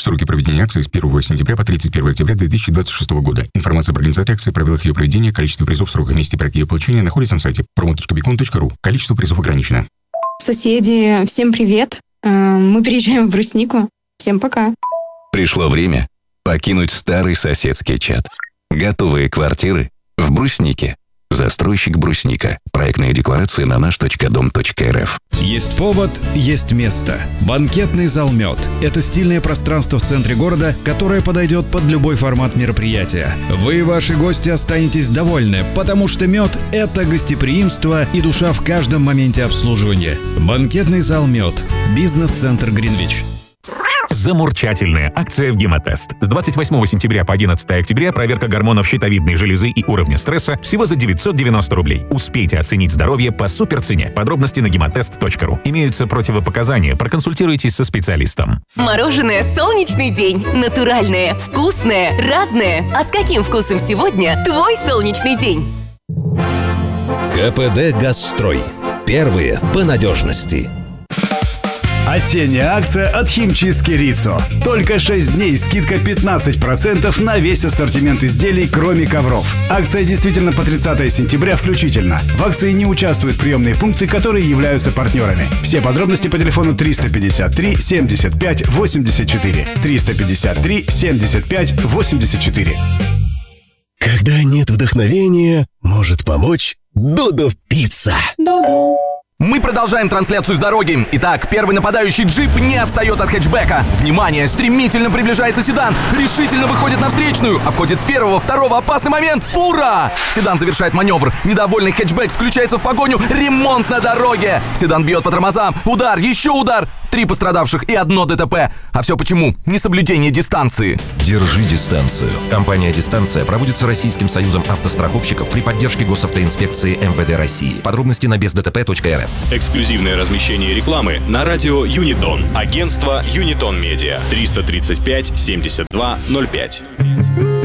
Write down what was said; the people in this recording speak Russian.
Сроки проведения акции с 1 сентября по 31 октября 2026 года. Информация об организации акции, правилах ее проведения, количестве призов, сроках, месте и порядке ее получения находится на сайте promo.beacon.ru. Количество призов ограничено. Соседи, всем привет. Мы переезжаем в Бруснику. Всем пока. Пришло время покинуть старый соседский чат. Готовые квартиры в Бруснике. Застройщик Брусника. Проектная декларация на наш.дом.рф. Есть повод, есть место. Банкетный зал «Мед» — это стильное пространство в центре города, которое подойдет под любой формат мероприятия. Вы и ваши гости останетесь довольны, потому что «Мед» — это гостеприимство и душа в каждом моменте обслуживания. Банкетный зал «Мед». Бизнес-центр «Гринвич». Замурчательная акция в Гемотест. С 28 сентября по 11 октября проверка гормонов щитовидной железы и уровня стресса всего за 990 рублей. Успейте оценить здоровье по суперцене. Подробности на гемотест.ру. Имеются противопоказания. Проконсультируйтесь со специалистом. Мороженое «Солнечный день». Натуральное, вкусное, разное. А с каким вкусом сегодня твой солнечный день? КПД «Газстрой». Первые по надежности. Осенняя акция от химчистки Риццо. Только 6 дней, скидка 15% на весь ассортимент изделий, кроме ковров. Акция действительно по 30 сентября включительно. В акции не участвуют приемные пункты, которые являются партнерами. Все подробности по телефону 353 75 84. 353 75 84. Когда нет вдохновения, может помочь Додо Пицца. Мы продолжаем трансляцию с дороги. Итак, первый нападающий джип не отстает от хэтчбека. Внимание, стремительно приближается седан. Решительно выходит на встречную. Обходит первого, второго, опасный момент. Фура! Седан завершает маневр. Недовольный хэтчбек включается в погоню. Ремонт на дороге. Седан бьет по тормозам. Удар, еще удар. 3 пострадавших и 1 ДТП. А все почему? Несоблюдение дистанции. Держи дистанцию. Компания «Дистанция» проводится Российским союзом автостраховщиков при поддержке госавтоинспекции МВД России. Подробности на бездтп.рф. Эксклюзивное размещение рекламы на радио Юнитон. Агентство Юнитон Медиа. 335 72 05.